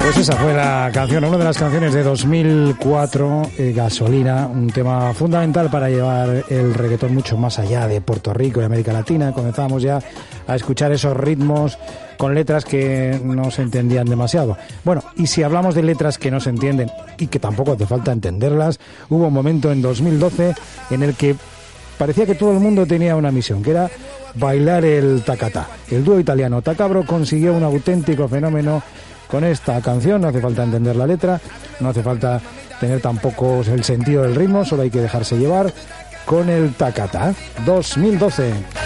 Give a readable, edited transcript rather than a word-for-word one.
Pues esa fue la canción, una de las canciones de 2004, Gasolina, un tema fundamental para llevar el reggaetón mucho más allá de Puerto Rico y América Latina. Comenzamos ya a escuchar esos ritmos con letras que no se entendían demasiado. Bueno, y si hablamos de letras que no se entienden y que tampoco hace falta entenderlas, hubo un momento en 2012 en el que parecía que todo el mundo tenía una misión, que era bailar el tacatá. El dúo italiano Tacabro consiguió un auténtico fenómeno con esta canción. No hace falta entender la letra, no hace falta tener tampoco el sentido del ritmo, solo hay que dejarse llevar con el tacatá. 2012.